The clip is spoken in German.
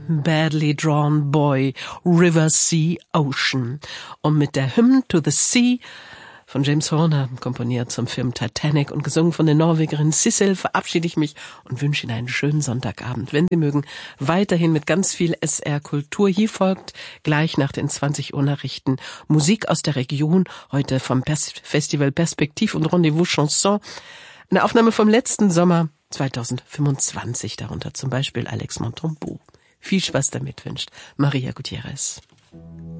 Badly Drawn Boy, River, Sea, Ocean. Und mit der Hymn to the Sea von James Horner, komponiert zum Film Titanic und gesungen von der Norwegerin Sissel, verabschiede ich mich und wünsche Ihnen einen schönen Sonntagabend. Wenn Sie mögen, weiterhin mit ganz viel SR Kultur. Hier folgt gleich nach den 20 Uhr Nachrichten Musik aus der Region, heute vom Festival Perspektiv und Rendezvous Chanson. Eine Aufnahme vom letzten Sommer 2025, darunter zum Beispiel Alex Montembeault. Viel Spaß damit wünscht Maria Gutierrez.